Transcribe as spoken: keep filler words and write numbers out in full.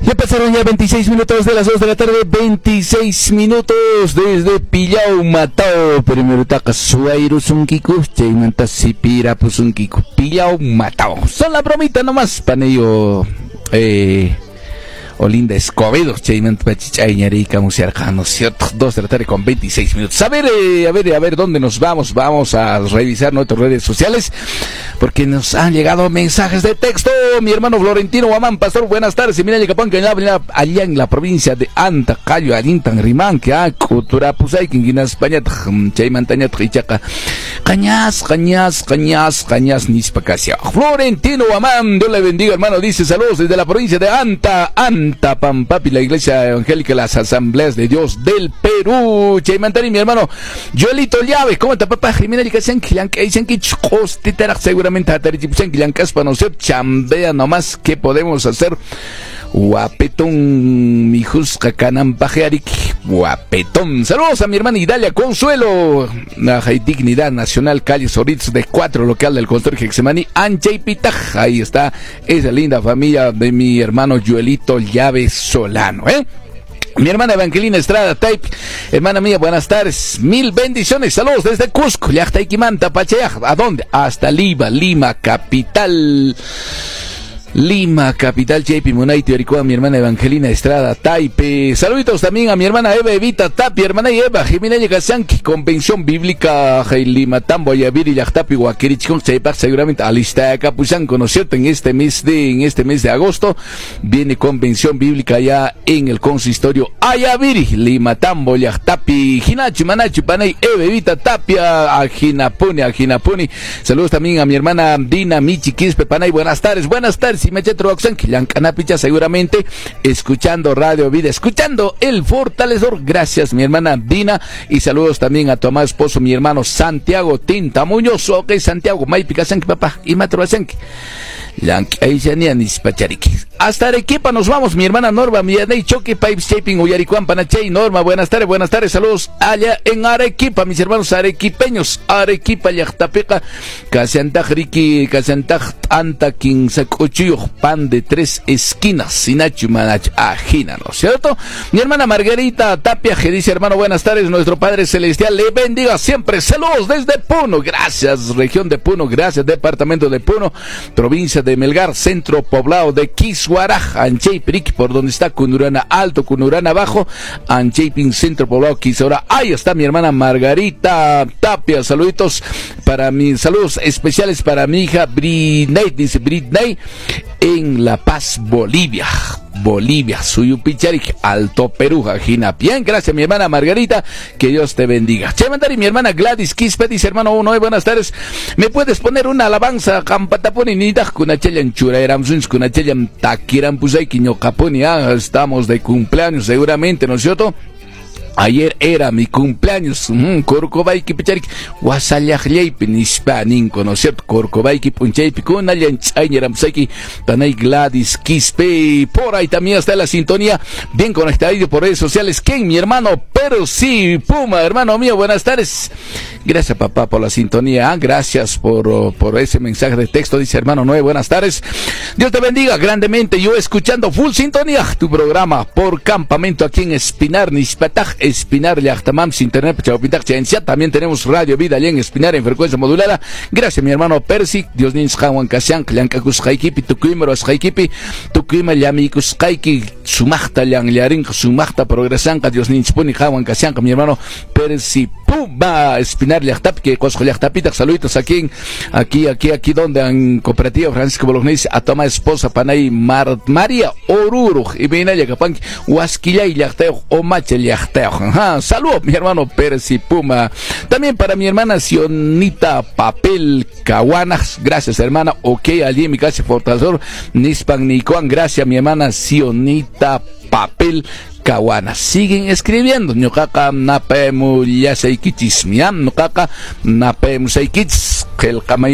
Ya pasaron ya veintiséis minutos de las dos de la tarde, veintiséis minutos desde Pillao, Matao. Primero taca suairu sunkiku, chaymanta sipira pusunkiku. Pillao, Matao. Son la bromita nomás, panello, eh... Olinda Escobedo, Chaymanta Pachichayñarica, Musiarcano, ¿cierto? dos de la tarde con veintiséis minutos. A ver, eh, a ver, a ver, ¿dónde nos vamos? Vamos a revisar nuestras redes sociales, porque nos han llegado mensajes de texto. Mi hermano Florentino Guamán, pastor, buenas tardes. Y mira, Yacapán, que allá en la provincia de Anta, Cayo, Alintan, Rimán, que ha cultura, pues hay que en España, Chaymantaña, Trichaca, Cañas, Cañas, Cañas, Cañas, Nispacasia. Florentino Guamán, Dios le bendiga, hermano, dice saludos desde la provincia de Anta, Anta. Tapampapi, la Iglesia Evangélica, las Asambleas de Dios del Perú. Chaymantari, mi hermano Joelito Llave, ¿cómo está, papá? Jimena seguramente no sé, chambea nomás, ¿qué podemos hacer? Guapetón, mi jusca canampajearik, guapetón. Saludos a mi hermana Idalia Consuelo, la Dignidad Nacional, calle Soritz de cuatro, local del consorcio Hexemani, Ancha y Pitaj. Ahí está esa linda familia de mi hermano Joelito Llave Solano, ¿eh? Mi hermana Evangelina Estrada Type, hermana mía, buenas tardes, mil bendiciones, saludos desde Cusco, Yachtaikimanta, Pacheaj, ¿a dónde? Hasta Lima, Lima, capital. Lima, capital, J P Munay, Teoricua, mi hermana Evangelina Estrada Taipe. Saluditos también a mi hermana Eva Evita Tapia, hermana Eva, Jimena Yegasanki, Convención Bíblica, Lima, Tambo, Yaviri, Yachtapi, Huaquirichón, Seipac, seguramente Alista, Capuzanco, ¿no es cierto? En este mes de, en este mes de agosto, viene Convención Bíblica ya en el consistorio Ayaviri, Lima, Tambo, Yachtapi, Hinachi, Manachi, Panay, Eva Evita Tapia, a Jinapuni, a Jinapuni. Saludos también a mi hermana Dina Michi Quispe, Panay, buenas tardes, buenas tardes. Si me eché troxan, Canapicha, seguramente escuchando Radio Vida, escuchando El Fortalecedor. Gracias, mi hermana Dina. Y saludos también a tu amado esposo, mi hermano Santiago Tinta Muñoz. Ok, Santiago, Maipica Sanki, papá, y Matroasanki. Hasta Arequipa nos vamos, mi hermana Norma, mi hermana Choque, Pipes Shaping, Uyaricuan, Panachay, Norma, buenas tardes, buenas tardes, saludos allá en Arequipa, mis hermanos arequipeños, Arequipa, Yachtapeca, Casiantaj, Riki, Casiantaj, Anta, Quinsacochillo, pan de tres esquinas, Sinachi, Manach, Ajina, ¿no es cierto? Mi hermana Margarita Tapia, que dice, hermano, buenas tardes, nuestro Padre Celestial le bendiga siempre, saludos desde Puno, gracias, región de Puno, gracias, departamento de Puno, provincia de Melgar, centro poblado de Kiswaraj, Anchaypirik, por donde está Cunurana Alto, Cunurana Bajo, Anchaypin, centro poblado Kiswaraj. Ahí está mi hermana Margarita Tapia, saluditos para mis saludos especiales para mi hija Britney, dice Britney, en La Paz, Bolivia. Bolivia, Suyupicharik, Alto Perú, Ajina. Bien, gracias mi hermana Margarita, que Dios te bendiga. Chemandari, mi hermana Gladys Quispe, dice, hermano uno, buenas tardes, ¿me puedes poner una alabanza? Campataponi nidaj, kunachellan churaeramsuns, kunachellan takiran pusay, quiñocaponi, ah, estamos de cumpleaños seguramente, ¿no es cierto? Ayer era mi cumpleaños, mmm, Corcobaiki Picharik, Wasalayajleipi, Nispaninco, ¿no es cierto? Corcobaiki Punchaipi, con Alianchayneramsaki, Tanay Gladys Quispe, por ahí también está la sintonía, bien conectado por redes sociales. ¿Quién? Mi hermano Percy Puma, hermano mío, buenas tardes. Gracias, papá, por la sintonía, gracias por, por ese mensaje de texto, dice hermano Noé, buenas tardes. Dios te bendiga grandemente, yo escuchando full sintonía, tu programa por campamento aquí en Espinar, Nispataj, Espinar, Yachtamam, Internet, Chaupitak, Chaencia. También tenemos Radio Vida allá en Espinar en frecuencia modulada. Gracias, mi hermano Percy. Dios niños Jawan Kasian, Klankakus Haikipi, Tukuimeros Haikipi, Tukuima Yamikus Haiki, Sumachta, Yang Yarin, Sumachta, Progresanka, Dios niños Puni, Jawan Kasian, mi hermano Percy Pumba, Espinar, Yachtap, que Cosco Yachtapitak, saluditos aquí, en, aquí, aquí, aquí, donde en Cooperativa Francisco Bolognese, a toma esposa, Panay Mar, María Oruro, y viene Yacapan, Huasquilla y Yachteo, o Machel Yachteo. Ajá, saludos mi hermano Percy Puma, también para mi hermana Sionita Papel Caguanas, gracias hermana, ok, allí en mi casa Fortalecedor, Nispan Nicoan, gracias mi hermana Sionita Papel Caguanas, siguen escribiendo, Ñocaca Napemu Yaseikichis, Miam, Nocaca Napemu Seikits, el